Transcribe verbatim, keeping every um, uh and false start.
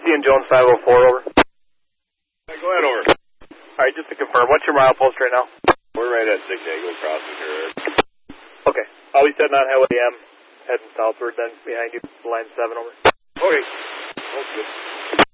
Ian Jones five oh four, over. Right, go ahead, over. All right, just to confirm, what's your milepost right now? We're right at Zicago crossing here. Okay. I'll be setting on Highway M, heading southward, then behind you, line seven, over. Okay. That's good.